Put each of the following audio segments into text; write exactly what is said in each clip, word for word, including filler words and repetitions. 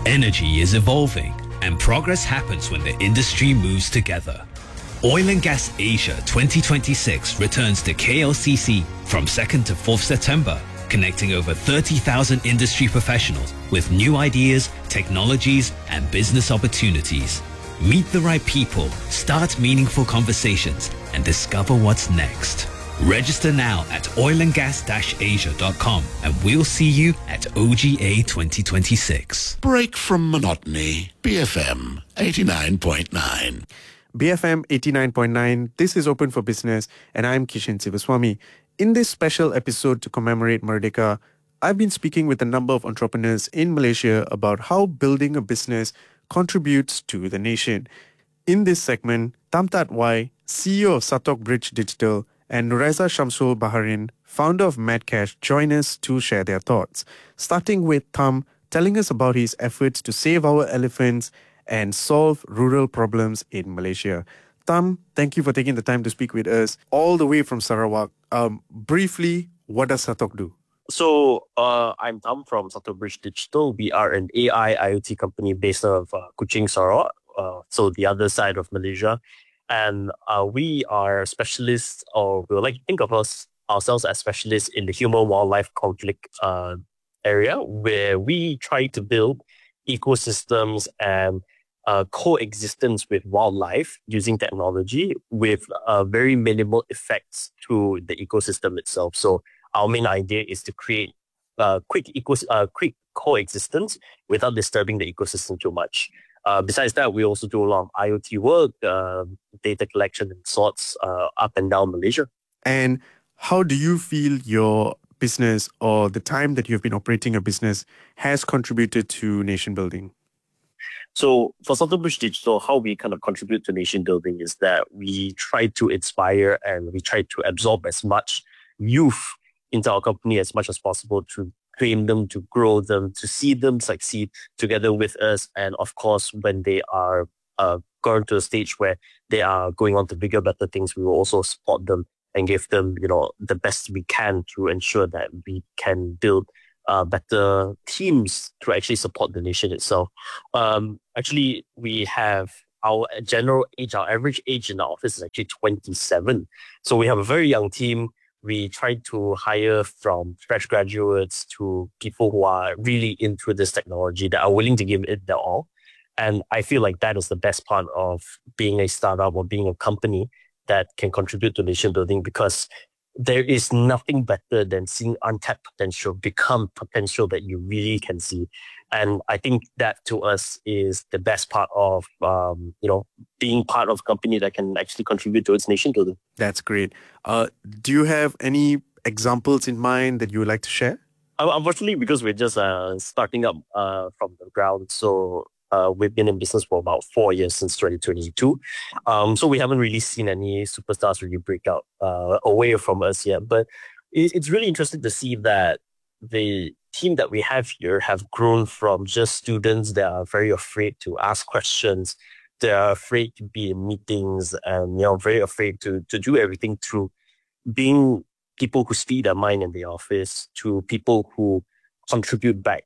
Energy is evolving, and progress happens when the industry moves together. Oil and Gas Asia twenty twenty-six returns to K L C C from second to fourth September, connecting over thirty thousand industry professionals with new ideas, technologies, and business opportunities. Meet the right people, start meaningful conversations, and discover what's next. Register now at oil and gas dash asia dot com, and we'll see you at O G A twenty twenty-six. Break from monotony. B F M eighty-nine point nine. B F M eighty-nine point nine, this is Open for Business, and I'm Kishan Sivaswamy. In this special episode to commemorate Merdeka, I've been speaking with a number of entrepreneurs in Malaysia about how building a business contributes to the nation. In this segment, Tamtat Wai, C E O of Satok Bridge Digital, and Nureza Shamsul Baharin, founder of Madcash, join us to share their thoughts. Starting with Tam telling us about his efforts to save our elephants and solve rural problems in Malaysia. Tam, thank you for taking the time to speak with us all the way from Sarawak. Um, briefly, what does Satok do? So, uh, I'm Tam from Satok Bridge Digital. We are an A I IoT company based out of uh, Kuching, Sarawak, uh, so the other side of Malaysia. And uh, we are specialists, or we would like to think of us ourselves as specialists in the human-wildlife conflict uh, area, where we try to build ecosystems and uh, coexistence with wildlife using technology with uh, very minimal effects to the ecosystem itself. So our main idea is to create uh, quick eco- uh, quick coexistence without disturbing the ecosystem too much. Uh, besides that, we also do a lot of IoT work, uh, data collection and sorts uh, up and down Malaysia. And how do you feel your business or the time that you've been operating a business has contributed to nation building? So for Satok Bridge Digital, how we kind of contribute to nation building is that we try to inspire and we try to absorb as much youth into our company as much as possible to train them, to grow them, to see them succeed together with us. And of course, when they are uh, going to a stage where they are going on to bigger, better things, we will also support them and give them, you know, the best we can to ensure that we can build uh, better teams to actually support the nation itself. Um, actually, we have our general age, our average age in the office is actually twenty-seven. So we have a very young team. We try to hire from fresh graduates to people who are really into this technology, that are willing to give it their all. And I feel like that is the best part of being a startup or being a company that can contribute to nation building, because there is nothing better than seeing untapped potential become potential that you really can see. And I think that to us is the best part of, um, you know, being part of a company that can actually contribute to its nation building. That's great. Uh, do you have any examples in mind that you would like to share? Unfortunately, because we're just uh, starting up uh, from the ground, so uh, we've been in business for about four years, since twenty twenty-two. Um, so we haven't really seen any superstars really break out uh, away from us yet. But it, it's really interesting to see that the team that we have here have grown from just students that are very afraid to ask questions. They are afraid to be in meetings and, you know, very afraid to, to do everything, through being people who speak their mind in the office, to people who contribute back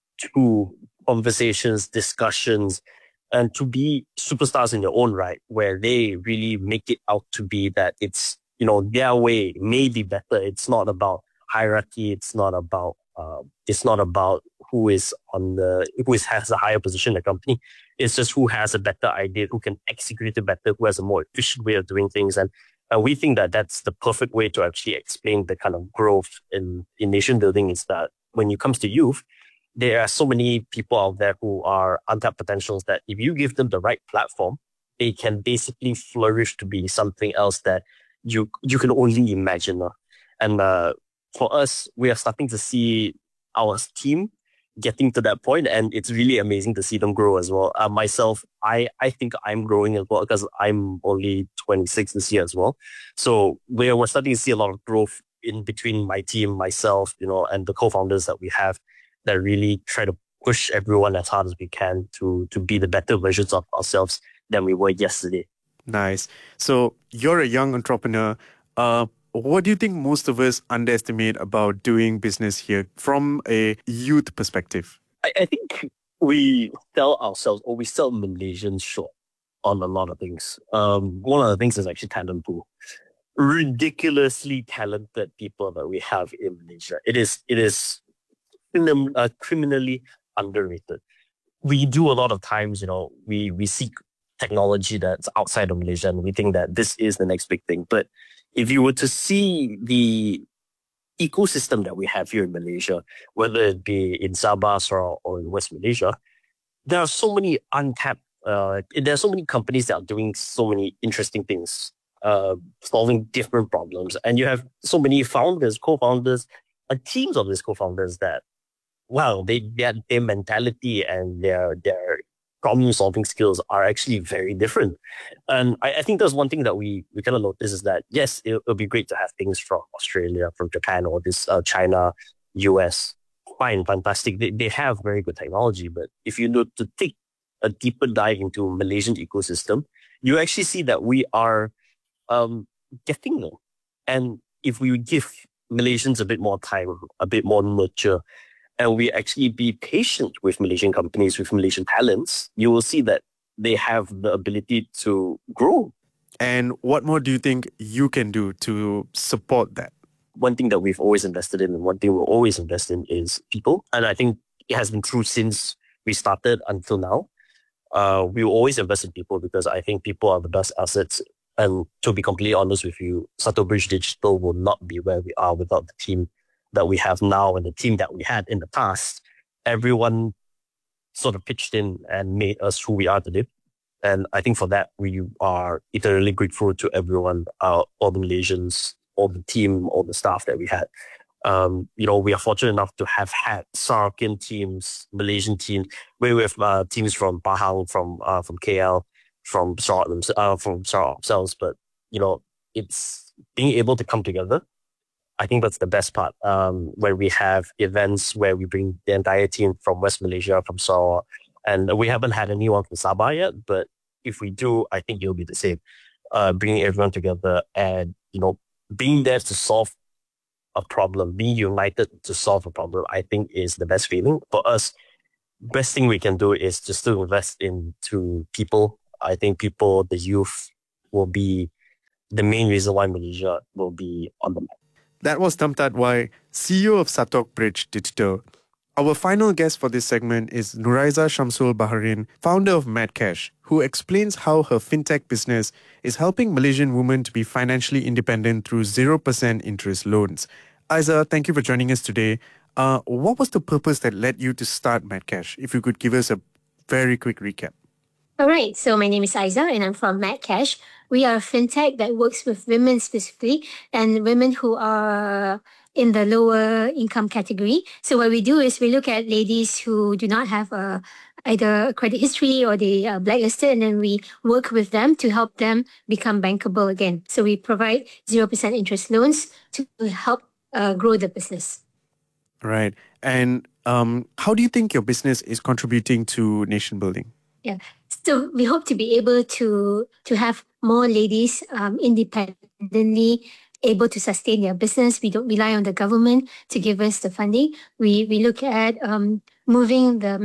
to conversations, discussions, and to be superstars in their own right, where they really make it out to be that it's, you know, their way may be better. It's not about hierarchy. It's not about uh, it's not about who is on the who is, has a higher position in the company. It's just who has a better idea, who can execute it better, who has a more efficient way of doing things. And uh, we think that that's the perfect way to actually explain the kind of growth in, in nation building, is that when it comes to youth, there are so many people out there who are untapped potentials that if you give them the right platform, they can basically flourish to be something else that you you can only imagine. Uh. And uh, for us, we are starting to see our team getting to that point, and it's really amazing to see them grow as well. Uh, myself, I, I think I'm growing as well, because I'm only twenty-six this year as well. So we're, we're starting to see a lot of growth in between my team, myself, you know, and the co-founders that we have, that really try to push everyone as hard as we can to to be the better versions of ourselves than we were yesterday. Nice. So you're a young entrepreneur. Uh, what do you think most of us underestimate about doing business here from a youth perspective? I, I think we sell ourselves or we sell Malaysians short on a lot of things. Um, one of the things is actually talent pool. Ridiculously talented people that we have in Malaysia. It is it is crimin- uh, criminally underrated. We do a lot of times, you know, we we seek technology that's outside of Malaysia and we think that this is the next big thing. But if you were to see the ecosystem that we have here in Malaysia, whether it be in Sabah or, or in West Malaysia, there are so many untapped, uh, there are so many companies that are doing so many interesting things, uh, solving different problems. And you have so many founders, co-founders, uh, teams of these co-founders that, wow, they, their, their mentality and their, their problem-solving skills are actually very different. And I, I think that's one thing that we, we kind of notice is that, yes, it, it'll be great to have things from Australia, from Japan, or this uh, China, U S. Fine, fantastic. They, they have very good technology. But if you look to take a deeper dive into Malaysian ecosystem, you actually see that we are um, getting there. And if we give Malaysians a bit more time, a bit more nurture, and we actually be patient with Malaysian companies, with Malaysian talents, you will see that they have the ability to grow. And what more do you think you can do to support that? One thing that we've always invested in and one thing we'll always invest in is people. And I think it has been true since we started until now. Uh, we will always invest in people because I think people are the best assets. And to be completely honest with you, Suttlebridge Digital will not be where we are without the team that we have now and the team that we had in the past. Everyone sort of pitched in and made us who we are today. And I think for that, we are eternally grateful to everyone, uh, all the Malaysians, all the team, all the staff that we had. Um, you know, we are fortunate enough to have had Sarakin teams, Malaysian teams, where we have uh, teams from Pahang, from uh, from K L, from Sarawak, uh, from Sarawak ourselves. But, you know, it's being able to come together. I think that's the best part. Um, where we have events where we bring the entire team from West Malaysia, from Sarawak, and we haven't had anyone from Sabah yet. But if we do, I think it'll be the same. Uh, bringing everyone together and, you know, being there to solve a problem, being united to solve a problem, I think is the best feeling for us. Best thing we can do is just to invest into people. I think people, the youth, will be the main reason why Malaysia will be on the map. That was Tamtat Wai, C E O of Suttlebridge Digital. Our final guest for this segment is Nuraiza Shamsul Baharin, founder of Madcash, who explains how her fintech business is helping Malaysian women to be financially independent through zero percent interest loans. Aiza, thank you for joining us today. Uh, what was the purpose that led you to start Madcash? If you could give us a very quick recap. All right, so my name is Aiza and I'm from Madcash. We are a fintech that works with women specifically and women who are in the lower income category. So what we do is we look at ladies who do not have a, either a credit history or they are blacklisted, and then we work with them to help them become bankable again. So we provide zero percent interest loans to help uh, grow the business. Right. And um, how do you think your business is contributing to nation building? Yeah. So we hope to be able to to have more ladies um, independently able to sustain their business. We don't rely on the government to give us the funding. We we look at um, moving the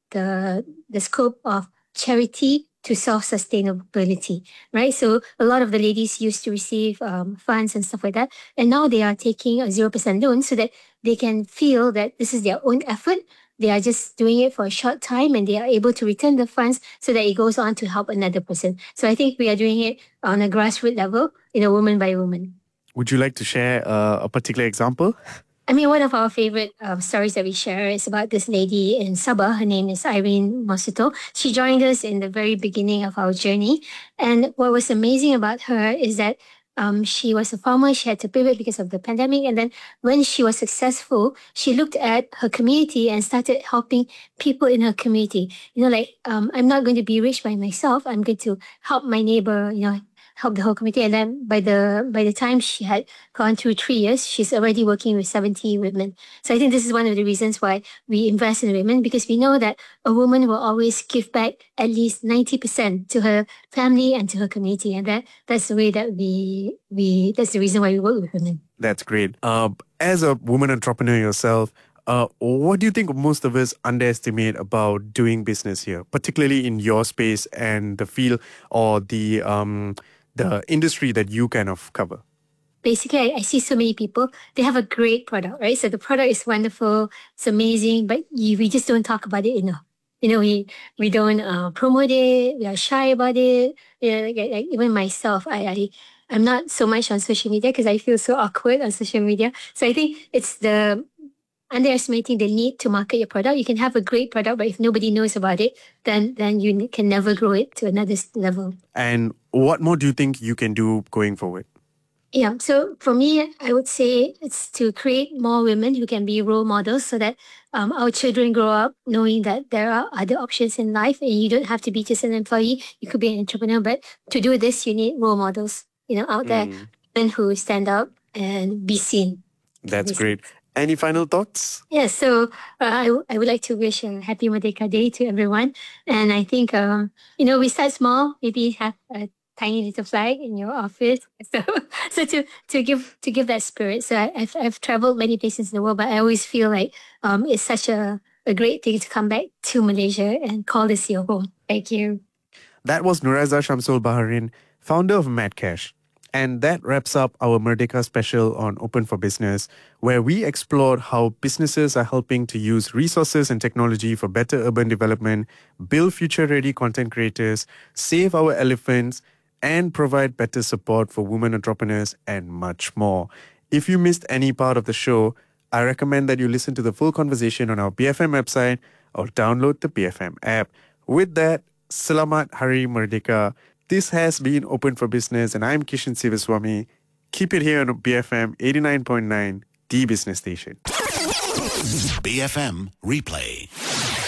the the scope of charity to self-sustainability, right? So a lot of the ladies used to receive um, funds and stuff like that, and now they are taking a zero percent loan so that they can feel that this is their own effort. They are just doing it for a short time and they are able to return the funds so that it goes on to help another person. So I think we are doing it on a grassroots level, you know, woman by woman. Would you like to share uh, a particular example? I mean, one of our favorite um, stories that we share is about this lady in Sabah. Her name is Irene Mosito. She joined us in the very beginning of our journey. And what was amazing about her is that Um, she was a farmer. She had to pivot because of the pandemic. And then when she was successful, she looked at her community and started helping people in her community. You know, like, um, I'm not going to be rich by myself. I'm going to help my neighbor, you know, help the whole community. And then by the by the time she had gone through three years, she's already working with seventy women. So I think this is one of the reasons why we invest in women, because we know that a woman will always give back at least ninety percent to her family and to her community. And that that's the way that we, we that's the reason why we work with women. That's great. Uh, as a woman entrepreneur yourself, Uh, what do you think most of us underestimate about doing business here, particularly in your space and the field or the um, the industry that you kind of cover? Basically, I, I see so many people, they have a great product, right? So the product is wonderful, it's amazing, but you, we just don't talk about it enough. You know, we we don't uh, promote it. We are shy about it. You know, like, like even myself, I, I I'm not so much on social media because I feel so awkward on social media. So I think it's the underestimating the need to market your product. You can have a great product, but if nobody knows about it, then then you can never grow it to another level. And what more do you think you can do going forward? Yeah, so for me, I would say it's to create more women who can be role models so that um, our children grow up knowing that there are other options in life and you don't have to be just an employee. You could be an entrepreneur, but to do this, you need role models, you know, out there, Mm. women who stand up and be seen. That's Be great. Any final thoughts? Yeah, so uh, I, w- I would like to wish a happy Merdeka Day to everyone. And I think, um, you know, we start small, maybe have a tiny little flag in your office. So, so to, to give to give that spirit. So I, I've, I've traveled many places in the world, but I always feel like um, it's such a, a great thing to come back to Malaysia and call this your home. Thank you. That was Nuraiza Shamsul Baharin, founder of Madcash. And that wraps up our Merdeka special on Open for Business, where we explored how businesses are helping to use resources and technology for better urban development, build future-ready content creators, save our elephants, and provide better support for women entrepreneurs and much more. If you missed any part of the show, I recommend that you listen to the full conversation on our B F M website or download the B F M app. With that, Selamat Hari Merdeka. This has been Open for Business, and I'm Kishan Sivaswamy. Keep it here on B F M eighty-nine point nine, the business station. B F M Replay.